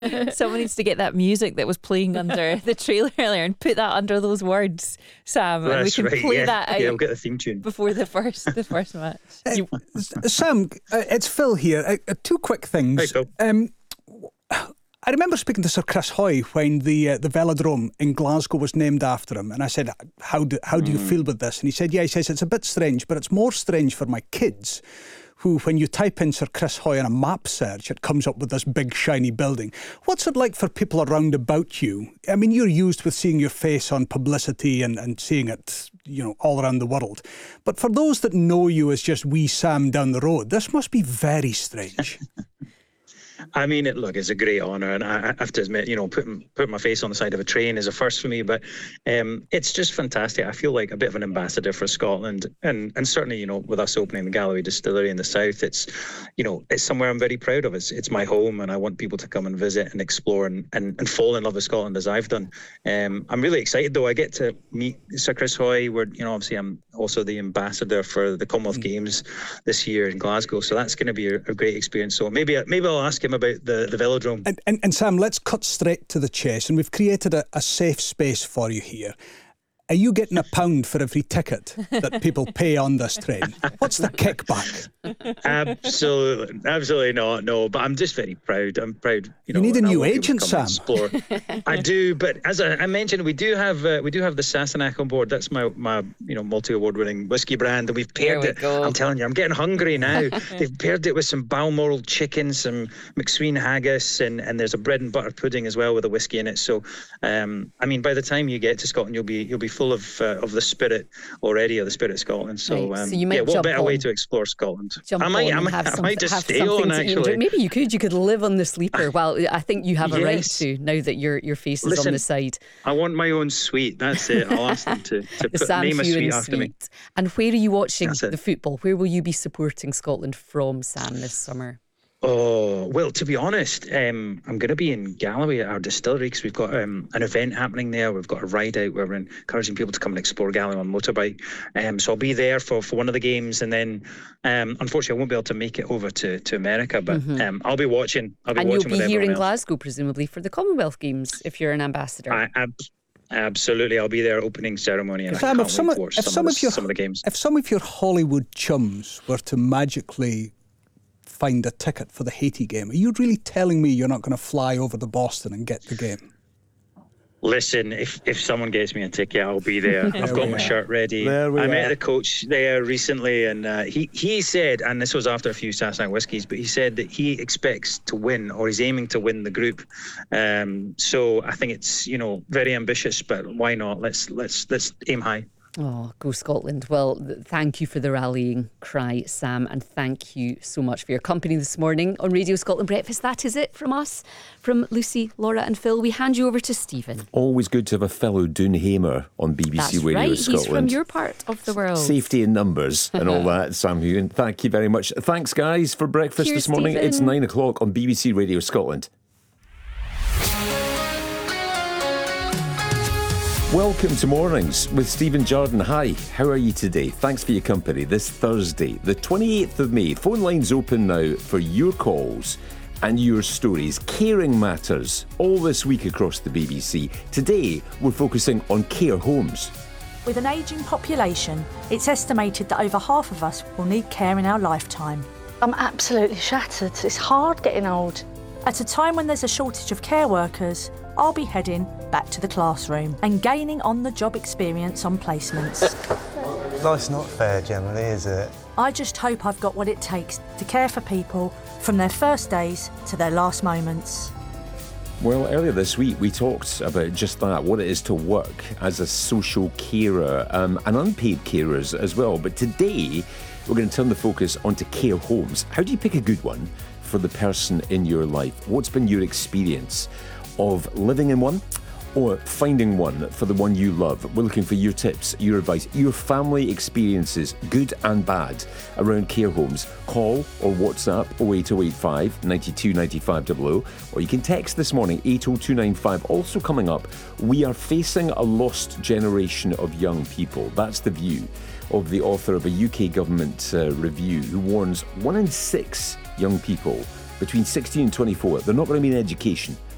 Someone needs to get that music that was playing under the trailer earlier and put that under those words, Sam. And we can play that out. Yeah, we'll get the theme tune before the first match. Sam, it's Phil here. Two quick things. Hey, Phil. I remember speaking to Sir Chris Hoy when the Velodrome in Glasgow was named after him, and I said, "How do you feel with this?" And he said, "Yeah, he says it's a bit strange, but it's more strange for my kids, who, when you type in Sir Chris Hoy in a map search, it comes up with this big shiny building. What's it like for people around about you? I mean, you're used with seeing your face on publicity and seeing it, all around the world. But for those that know you as just wee Sam down the road, this must be very strange." I mean, it's a great honour, and I have to admit, putting my face on the side of a train is a first for me, but it's just fantastic. I feel like a bit of an ambassador for Scotland, and certainly, with us opening the Galloway Distillery in the south, it's somewhere I'm very proud of. It's my home, and I want people to come and visit and explore and fall in love with Scotland as I've done. I'm really excited, though. I get to meet Sir Chris Hoy, where, obviously I'm also the ambassador for the Commonwealth Games this year in Glasgow, so that's going to be a great experience. So maybe I'll ask him about the Velodrome. And Sam, let's cut straight to the chase, and we've created a safe space for you here. Are you getting £1 for every ticket that people pay on this train? What's the kickback? Absolutely not. No, but I'm just very proud. I'm proud. You need a new agent, Sam. I do, but as I mentioned, we do have the Sassenach on board. That's my multi-award-winning whiskey brand, and we've paired it. Go. I'm telling you, I'm getting hungry now. They've paired it with some Balmoral chicken, some McSween haggis, and there's a bread and butter pudding as well with a whiskey in it. So, by the time you get to Scotland, you'll be full of the spirit already, of the spirit of Scotland. So, right. So you might what better way to explore Scotland? I might just stay on, actually. Maybe you could live on the sleeper. Well, I think you have a right to, now that your face is on the side. I want my own suite. That's it. I'll ask them to name a suite after me. And where are you watching the football? Where will you be supporting Scotland from, Sam, this summer? Oh, well, to be honest, I'm going to be in Galloway at our distillery because we've got an event happening there. We've got a ride out where we're encouraging people to come and explore Galloway on motorbike. So I'll be there for one of the games, and then unfortunately I won't be able to make it over to America, but I'll be watching. And you'll be here in Glasgow, presumably, for the Commonwealth Games if you're an ambassador. Absolutely, I'll be there opening ceremony, and Sam, I can't wait to watch some of the games. If some of your Hollywood chums were to magically find a ticket for the Haiti game, are you really telling me you're not going to fly over to Boston and get the game? Listen, if someone gets me a ticket, I'll be there. I've got my shirt ready. I met the coach there recently, and he said, and this was after a few Sassenach whiskies, but he said that he expects to win, or he's aiming to win the group. So I think it's very ambitious, but why not? Let's aim high. Oh, go Scotland. Well, thank you for the rallying cry, Sam, and thank you so much for your company this morning on Radio Scotland Breakfast. That is it from us, from Lucy, Laura and Phil. We hand you over to Stephen. Always good to have a fellow Doonhamer on BBC Radio Scotland. He's from your part of the world. Safety in numbers and all that, Sam Heughan. Thank you very much. Thanks, guys, for breakfast this morning. Stephen. It's 9 o'clock on BBC Radio Scotland. Welcome to Mornings with Stephen Jordan. Hi, how are you today? Thanks for your company this Thursday, the 28th of May. Phone lines open now for your calls and your stories. Caring matters all this week across the BBC. Today, we're focusing on care homes. With an ageing population, it's estimated that over half of us will need care in our lifetime. I'm absolutely shattered. It's hard getting old. At a time when there's a shortage of care workers, I'll be heading back to the classroom and gaining on-the-job experience on placements. Life's not fair generally, is it? I just hope I've got what it takes to care for people from their first days to their last moments. Well, earlier this week we talked about just that, what it is to work as a social carer and unpaid carers as well. But today we're going to turn the focus onto care homes. How do you pick a good one for the person in your life? What's been your experience of living in one or finding one for the one you love? We're looking for your tips, your advice, your family experiences, good and bad, around care homes. Call or WhatsApp 08085 92 95 00, or you can text this morning 80295. Also coming up, we are facing a lost generation of young people. That's the view of the author of a UK government review who warns 1 in 6 young people between 16 and 24, they're not going to be in education